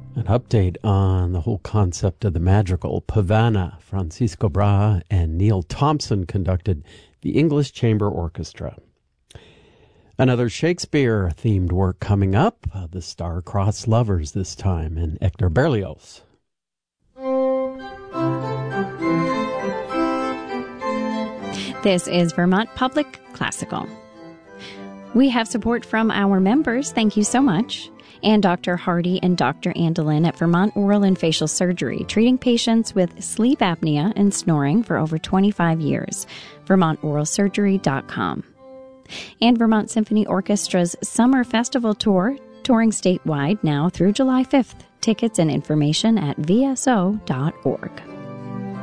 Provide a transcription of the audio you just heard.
An update on the whole concept of the magical Pavana. Francisco Brahe and Neil Thompson conducted the English Chamber Orchestra. Another Shakespeare-themed work coming up, The Star-Crossed Lovers this time, in Hector Berlioz. This is Vermont Public Classical. We have support from our members. Thank you so much. And Dr. Hardy and Dr. Andelin at Vermont Oral and Facial Surgery, treating patients with sleep apnea and snoring for over 25 years. VermontOralSurgery.com. And Vermont Symphony Orchestra's Summer Festival Tour, touring statewide now through July 5th. Tickets and information at vso.org.